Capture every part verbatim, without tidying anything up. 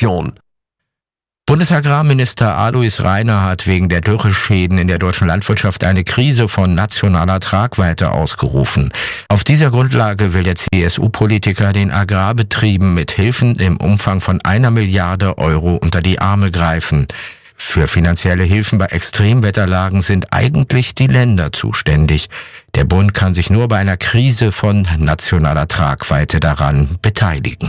Information. Bundesagrarminister Alois Rainer hat wegen der Dürreschäden in der deutschen Landwirtschaft eine Krise von nationaler Tragweite ausgerufen. Auf dieser Grundlage will der C S U-Politiker den Agrarbetrieben mit Hilfen im Umfang von einer Milliarde Euro unter die Arme greifen. Für finanzielle Hilfen bei Extremwetterlagen sind eigentlich die Länder zuständig. Der Bund kann sich nur bei einer Krise von nationaler Tragweite daran beteiligen.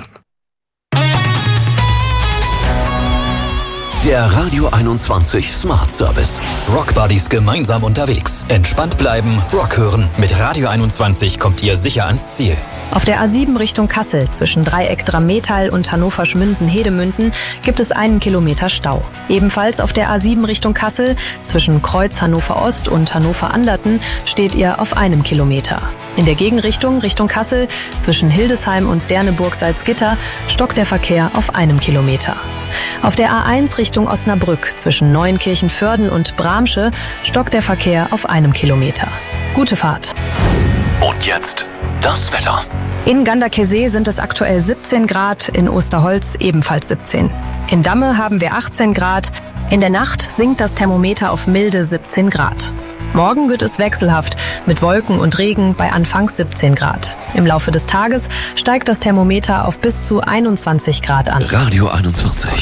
Der Radio einundzwanzig Smart Service. Rock Buddies gemeinsam unterwegs. Entspannt bleiben, Rock hören. Mit Radio einundzwanzig kommt ihr sicher ans Ziel. Auf der A sieben Richtung Kassel zwischen Dreieck Drammetal und Hannover Schmünden-Hedemünden gibt es einen Kilometer Stau. Ebenfalls auf der A sieben Richtung Kassel zwischen Kreuz Hannover Ost und Hannover Anderten steht ihr auf einem Kilometer. In der Gegenrichtung Richtung Kassel zwischen Hildesheim und Derneburg-Salzgitter stockt der Verkehr auf einem Kilometer. Auf der A eins Richtung Osnabrück zwischen Neuenkirchen-Vörden und Bramsche stockt der Verkehr auf einem Kilometer. Gute Fahrt. Und jetzt das Wetter. In Ganderkesee sind es aktuell siebzehn Grad, in Osterholz ebenfalls siebzehn. In Damme haben wir achtzehn Grad. In der Nacht sinkt das Thermometer auf milde siebzehn Grad. Morgen wird es wechselhaft mit Wolken und Regen bei anfangs siebzehn Grad. Im Laufe des Tages steigt das Thermometer auf bis zu einundzwanzig Grad an. Radio einundzwanzig.